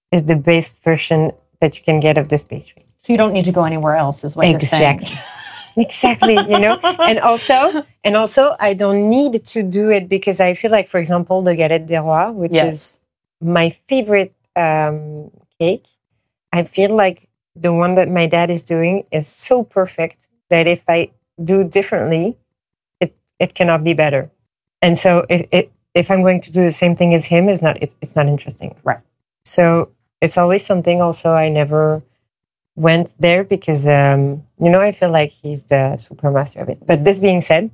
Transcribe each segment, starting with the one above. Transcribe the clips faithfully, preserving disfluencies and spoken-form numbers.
is the best version that you can get of this pastry. So you don't need to go anywhere else, is what exactly. you're saying. Exactly, you know, and also, and also, I don't need to do it because I feel like, for example, the galette des rois, which yes. is my favorite um, cake. I feel like the one that my dad is doing is so perfect that if I do differently, it it cannot be better. And so, if it, if I'm going to do the same thing as him, it's not it's, it's not interesting, right? So it's always something. Also, I never went there because, um, you know, I feel like he's the super master of it. But this being said,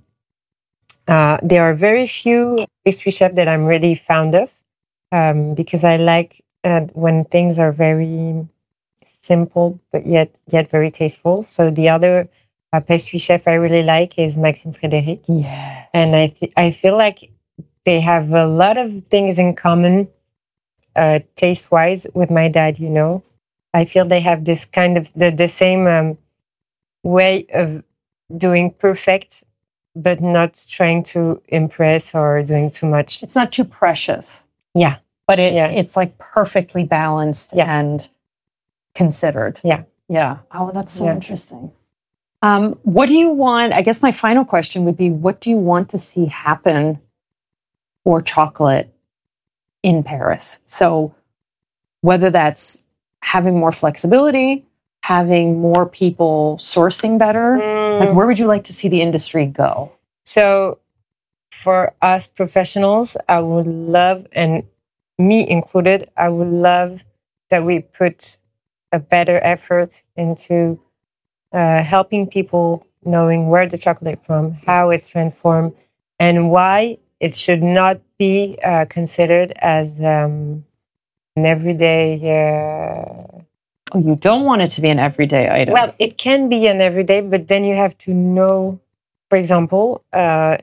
uh, there are very few pastry chefs that I'm really fond of um, because I like uh, when things are very simple, but yet yet very tasteful. So the other uh, pastry chef I really like is Maxime Frédéric. Yes. And I, th- I feel like they have a lot of things in common uh, taste-wise with my dad, you know. I feel they have this kind of the, the same um, way of doing perfect, but not trying to impress or doing too much. It's not too precious. Yeah. But it, yeah. it's like perfectly balanced yeah. and considered. Yeah. Yeah. Oh, that's so yeah. interesting. Um, what do you want? I guess my final question would be, what do you want to see happen for chocolate in Paris? So whether that's having more flexibility, having more people sourcing better? Mm. Like, where would you like to see the industry go? So for us professionals, I would love, and me included, I would love that we put a better effort into uh, helping people knowing where the chocolate from, how it's transformed, and why it should not be uh, considered as um, an everyday... Uh, oh, you don't want it to be an everyday item. Well, it can be an everyday, but then you have to know, for example, uh,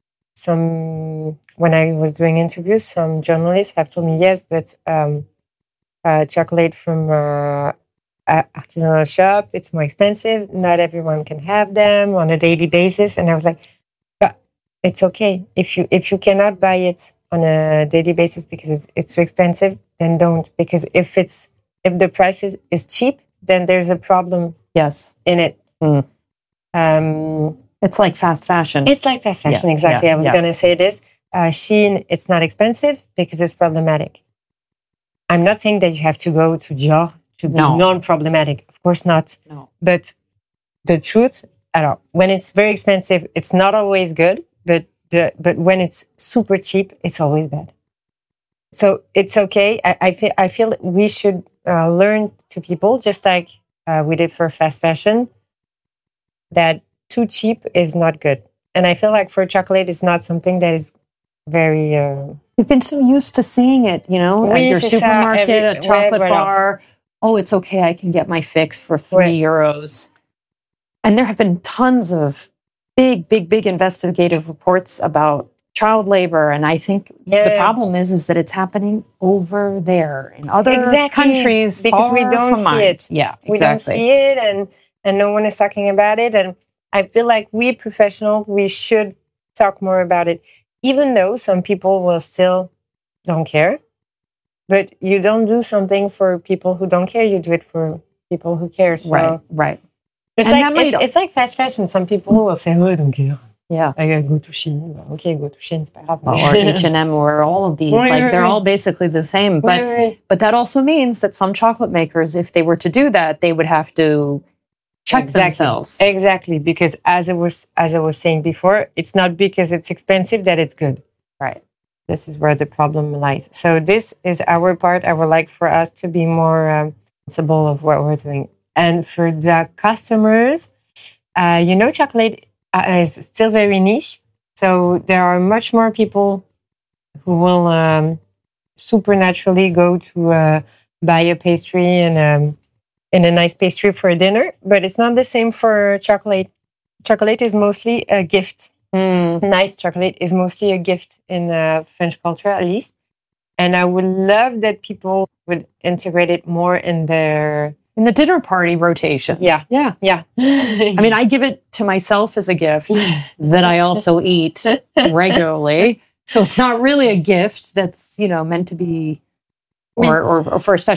some when I was doing interviews, some journalists have told me, yes, but um, uh, chocolate from uh, artisanal shop, it's more expensive. Not everyone can have them on a daily basis. And I was like, but it's okay. If you if you cannot buy it on a daily basis because it's, it's too expensive, then don't. Because if it's if the price is, is cheap, then there's a problem. Yes, in it. Mm. Um, it's like fast fashion. It's like fast fashion. Yeah, exactly. Yeah, I was yeah. going to say this. Uh, Shein, it's not expensive because it's problematic. I'm not saying that you have to go to Dior to be no. non-problematic. Of course not. No. But the truth, I don't know, when it's very expensive, it's not always good. But the but when it's super cheap, it's always bad. So it's okay. I, I feel I feel we should uh, learn to people, just like uh, we did for fast fashion, that too cheap is not good. And I feel like for chocolate, it's not something that is very... Uh, We've been so used to seeing it, you know, oui, at your supermarket, every, a chocolate right, bar. Right. Oh, it's okay. I can get my fix for three right. euros. And there have been tons of big, big, big investigative reports about child labor. And I think yeah. the problem is, is that it's happening over there in other exactly. countries. Because we don't see mine. it. Yeah, exactly. We don't see it and, and no one is talking about it. And I feel like we professionals, we should talk more about it. Even though some people will still don't care. But you don't do something for people who don't care. You do it for people who care. So right, right. It's like, it's, it's like fast fashion. Some people will say, oh, I don't care. Yeah. I gotta go to Shein. Okay, go to Shein. Or H and M or all of these. Oui, like oui, they're oui. all basically the same. But, oui, oui. but that also means that some chocolate makers, if they were to do that, they would have to check exactly. themselves. Exactly. Because as I was as I was saying before, it's not because it's expensive that it's good. Right. This is where the problem lies. So this is our part. I would like for us to be more um, responsible of what we're doing. And for the customers, uh, you know, chocolate uh, is still very niche. So there are much more people who will um, supernaturally go to uh, buy a pastry and um, in a nice pastry for dinner. But it's not the same for chocolate. Chocolate is mostly a gift. Mm. Nice chocolate is mostly a gift in uh, French culture, at least. And I would love that people would integrate it more in their... In the dinner party rotation. Yeah. Yeah. Yeah. I mean, I give it to myself as a gift that I also eat regularly. So it's not really a gift that's, you know, meant to be... Or, or, or for a special